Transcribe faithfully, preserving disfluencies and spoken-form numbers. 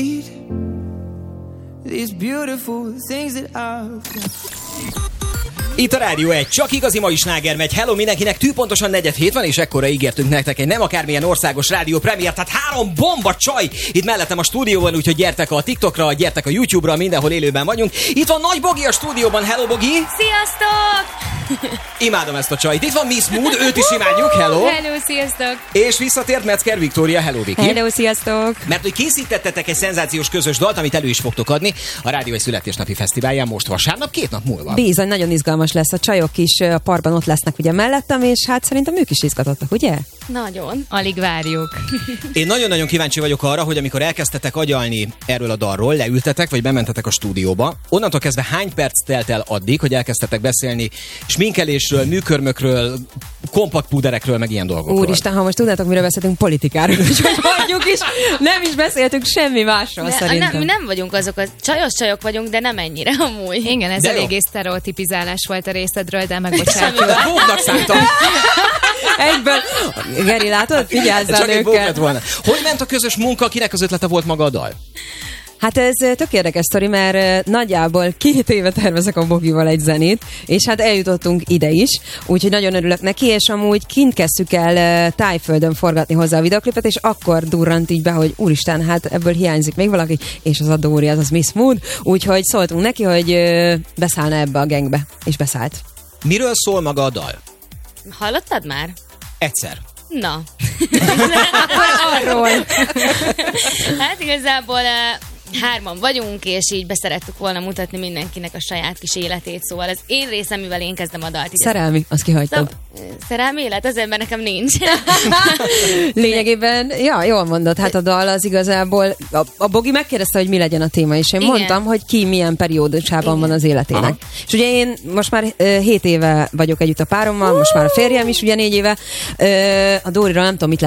These beautiful things that I've got. Itt a Rádió egy, csak igazi mai sláger megy. Hello mindenkinek, tűpontosan negyed hét van, és ekkora ígértünk nektek egy nem akármilyen országos rádió premier, tehát három bomba csaj itt mellettem a stúdióban, úgyhogy gyertek a TikTokra, gyertek a YouTube-ra, mindenhol élőben vagyunk. Itt van Nagy Bogi a stúdióban, hello Bogi! Sziasztok! Imádom ezt a csajt. Itt van Miss Mood, őt is imádjuk, hello! Hello, sziasztok! És visszatért Metzger Viktória, hello Viki! Hello, sziasztok! Mert hogy készítettetek egy szenzációs közös dalt, amit elő is fogtok adni a Rádió egy születésnapi fesztiválján most vasárnap, két nap múlva. Bizony, nagyon izgalmas lesz. A csajok is a parkban ott lesznek ugye mellettem, és hát szerintem ők is izgatottak, ugye? Nagyon. Alig várjuk. Én nagyon-nagyon kíváncsi vagyok arra, hogy amikor elkezdtetek agyalni erről a dalról, leültetek, vagy bementetek a stúdióba, onnantól kezdve hány perc telt el addig, hogy elkezdtetek beszélni sminkelésről, műkörmökről, kompakt púderekről, meg ilyen dolgokról. Úristen, ha most tudnátok, miről beszéltünk, politikáról, úgyhogy hagyjuk is, nem is beszéltünk semmi másról ne, szerintem. Ne, mi nem vagyunk azok, a csajos csajok vagyunk, de nem ennyire amúgy. Igen, ez de eléggé jó. sztereotipizálás volt a részedről, de megbocsátjuk. Bóknak szántam. Egyből. Geri, látod? Figyelzzál Csak egy bók lett őket. volna. Hogy ment a közös munka, kinek az ötlete volt maga a dal? Hát ez tök érdekes sztori, mert nagyjából két éve tervezek a Bogival egy zenét, és hát eljutottunk ide is, úgyhogy nagyon örülök neki, és amúgy kint kezdtük el Tájföldön forgatni hozzá a videoklipet, és akkor durrant így be, hogy úristen, hát ebből hiányzik még valaki, és az a Dóri, az az Miss Mood, úgyhogy szóltunk neki, hogy beszállna ebbe a gangbe, és beszállt. Miről szól maga a dal? Hallottad már? Egyszer. Na. Arról. Hát igazából uh, hárman vagyunk, és így beszerettük volna mutatni mindenkinek a saját kis életét, szóval az én részem, mivel én kezdem a dalt. Így Szerelmi, azt kihagytad. Szóval, szerelmi élet? Az ember nekem nincs. Lényegében, ja, jól mondod, hát a dal az igazából, a, a Bogi megkérdezte, hogy mi legyen a téma, és én Igen. mondtam, hogy ki milyen periódusában van az életének. Aha. És ugye én most már uh, hét éve vagyok együtt a párommal, most már a férjem is ugye négy éve, uh, a Dóriról nem tudom, mit